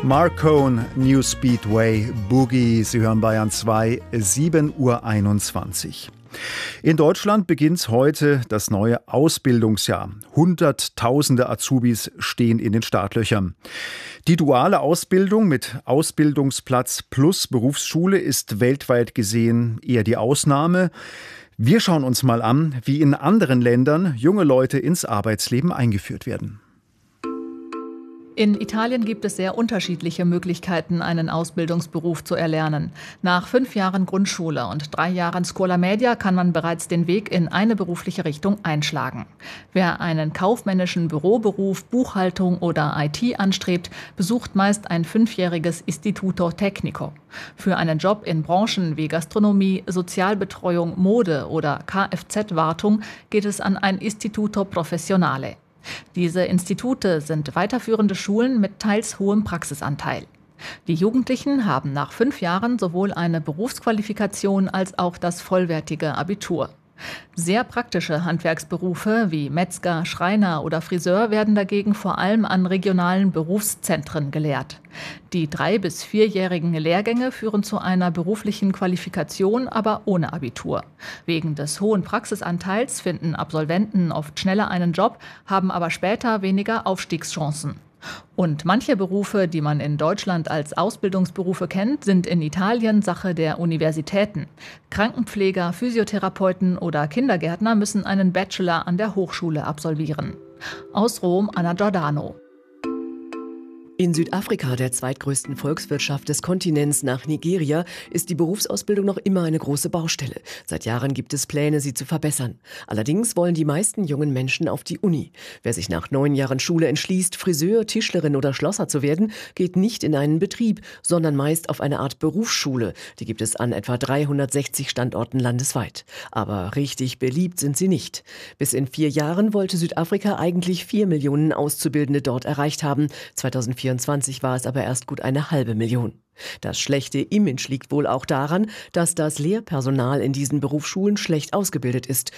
Marcone, New Speedway, Boogie. Sie hören Bayern 2, 7:21 Uhr. In Deutschland beginnt heute das neue Ausbildungsjahr. Hunderttausende Azubis stehen in den Startlöchern. Die duale Ausbildung mit Ausbildungsplatz plus Berufsschule ist weltweit gesehen eher die Ausnahme. Wir schauen uns mal an, wie in anderen Ländern junge Leute ins Arbeitsleben eingeführt werden. In Italien gibt es sehr unterschiedliche Möglichkeiten, einen Ausbildungsberuf zu erlernen. Nach 5 Jahren Grundschule und 3 Jahren Scuola Media kann man bereits den Weg in eine berufliche Richtung einschlagen. Wer einen kaufmännischen Büroberuf, Buchhaltung oder IT anstrebt, besucht meist ein 5-jähriges Istituto Tecnico. Für einen Job in Branchen wie Gastronomie, Sozialbetreuung, Mode oder Kfz-Wartung geht es an ein Istituto Professionale. Diese Institute sind weiterführende Schulen mit teils hohem Praxisanteil. Die Jugendlichen haben nach 5 Jahren sowohl eine Berufsqualifikation als auch das vollwertige Abitur. Sehr praktische Handwerksberufe wie Metzger, Schreiner oder Friseur werden dagegen vor allem an regionalen Berufszentren gelehrt. Die 3- bis 4-jährigen Lehrgänge führen zu einer beruflichen Qualifikation, aber ohne Abitur. Wegen des hohen Praxisanteils finden Absolventen oft schneller einen Job, haben aber später weniger Aufstiegschancen. Und manche Berufe, die man in Deutschland als Ausbildungsberufe kennt, sind in Italien Sache der Universitäten. Krankenpfleger, Physiotherapeuten oder Kindergärtner müssen einen Bachelor an der Hochschule absolvieren. Aus Rom, Anna Giordano. In Südafrika, der zweitgrößten Volkswirtschaft des Kontinents nach Nigeria, ist die Berufsausbildung noch immer eine große Baustelle. Seit Jahren gibt es Pläne, sie zu verbessern. Allerdings wollen die meisten jungen Menschen auf die Uni. Wer sich nach 9 Jahren Schule entschließt, Friseur, Tischlerin oder Schlosser zu werden, geht nicht in einen Betrieb, sondern meist auf eine Art Berufsschule. Die gibt es an etwa 360 Standorten landesweit. Aber richtig beliebt sind sie nicht. Bis in 4 Jahren wollte Südafrika eigentlich 4 Millionen Auszubildende dort erreicht haben. 2024 war es aber erst gut 500.000. Das schlechte Image liegt wohl auch daran, dass das Lehrpersonal in diesen Berufsschulen schlecht ausgebildet ist.